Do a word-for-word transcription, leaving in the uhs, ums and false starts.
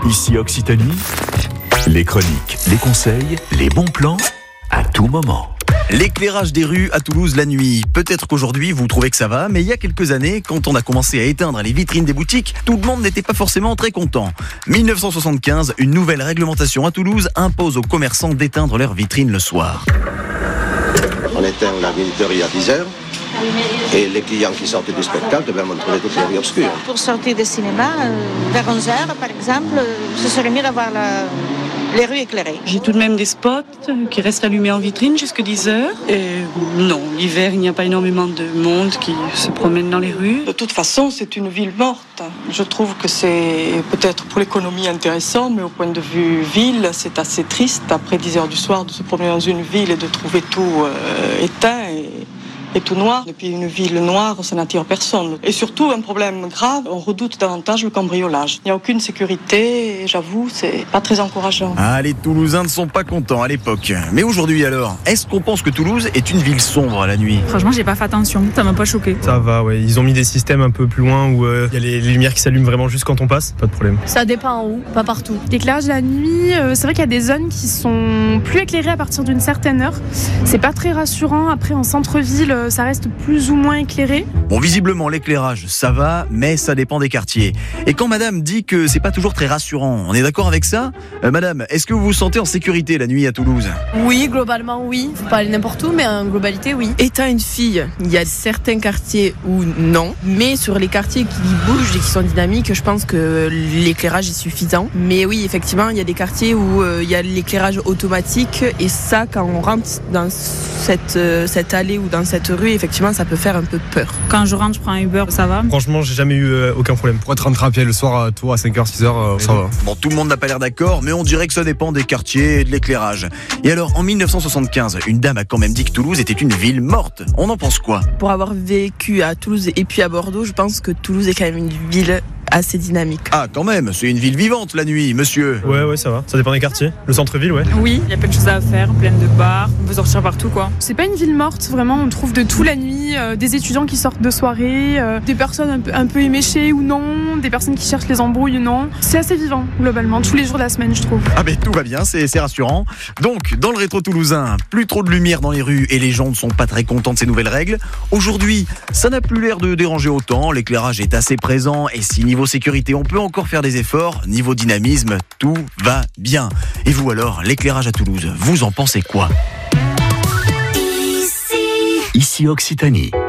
Ici Occitanie, les chroniques, les conseils, les bons plans, à tout moment. L'éclairage des rues à Toulouse la nuit. Peut-être qu'aujourd'hui vous trouvez que ça va, mais il y a quelques années, quand on a commencé à éteindre les vitrines des boutiques, tout le monde n'était pas forcément très content. dix-neuf cent soixante-quinze, une nouvelle réglementation à Toulouse impose aux commerçants d'éteindre leurs vitrines le soir. On éteint la minuterie à dix heures et les clients qui sortent du spectacle, ben, on trouve toutes les rues obscures. Pour sortir du cinéma, euh, vers onze heures par exemple, euh, ce serait mieux d'avoir la... les rues éclairées. J'ai tout de même des spots qui restent allumés en vitrine jusqu'à dix heures. Et non, l'hiver, il n'y a pas énormément de monde qui se promène dans les rues. De toute façon, c'est une ville morte. Je trouve que c'est peut-être pour l'économie intéressant, mais au point de vue ville, c'est assez triste après dix heures du soir de se promener dans une ville et de trouver tout euh, éteint et... et tout noir. Depuis une ville noire, ça n'attire personne. Et surtout, un problème grave, on redoute davantage le cambriolage. Il n'y a aucune sécurité et j'avoue, c'est pas très encourageant. Ah, les Toulousains ne sont pas contents à l'époque. Mais aujourd'hui alors, est-ce qu'on pense que Toulouse est une ville sombre la nuit ? Franchement, j'ai pas fait attention, ça m'a pas choqué. Ça va, ouais. Ils ont mis des systèmes un peu plus loin où il euh, y a les, les lumières qui s'allument vraiment juste quand on passe, pas de problème. Ça dépend où, pas partout. L'éclairage la nuit, euh, c'est vrai qu'il y a des zones qui sont plus éclairées à partir d'une certaine heure. C'est pas très rassurant. Après, en centre-ville, ça reste plus ou moins éclairé. Bon, visiblement, l'éclairage, ça va, mais ça dépend des quartiers. Et quand madame dit que c'est pas toujours très rassurant, on est d'accord avec ça ? euh, Madame, est-ce que vous vous sentez en sécurité la nuit à Toulouse ? Oui, globalement, oui. Faut pas aller n'importe où, mais en globalité, oui. Étant une fille, il y a certains quartiers où non, mais sur les quartiers qui bougent et qui sont dynamiques, je pense que l'éclairage est suffisant. Mais oui, effectivement, il y a des quartiers où euh, il y a l'éclairage automatique, et ça, quand on rentre dans cette, euh, cette allée ou dans cette rue, effectivement, ça peut faire un peu peur. Quand je rentre, je prends un Uber, ça va ? Franchement, j'ai jamais eu euh, aucun problème. Pour être rentré à pied le soir à Tours à cinq heures, six heures, euh, ça va. Bon, tout le monde n'a pas l'air d'accord, mais on dirait que ça dépend des quartiers et de l'éclairage. Et alors, en dix-neuf cent soixante-quinze, une dame a quand même dit que Toulouse était une ville morte. On en pense quoi ? Pour avoir vécu à Toulouse et puis à Bordeaux, je pense que Toulouse est quand même une ville assez dynamique. Ah, quand même, c'est une ville vivante la nuit, monsieur. Ouais, ouais, ça va. Ça dépend des quartiers. Le centre-ville, ouais. Oui, il y a plein de choses à faire, plein de bars, on peut sortir partout, quoi. C'est pas une ville morte, vraiment, on trouve de tout la nuit, euh, des étudiants qui sortent de soirée, euh, des personnes un peu, un peu éméchées ou non, des personnes qui cherchent les embrouilles ou non. C'est assez vivant, globalement, tous les jours de la semaine, je trouve. Ah ben tout va bien, c'est, c'est rassurant. Donc, dans le rétro toulousain, plus trop de lumière dans les rues et les gens ne sont pas très contents de ces nouvelles règles. Aujourd'hui, ça n'a plus l'air de déranger autant, l'éclairage est assez présent et si niveau sécurité on peut encore faire des efforts, niveau dynamisme, tout va bien. Et vous alors, l'éclairage à Toulouse, vous en pensez quoi ? Ici Occitanie.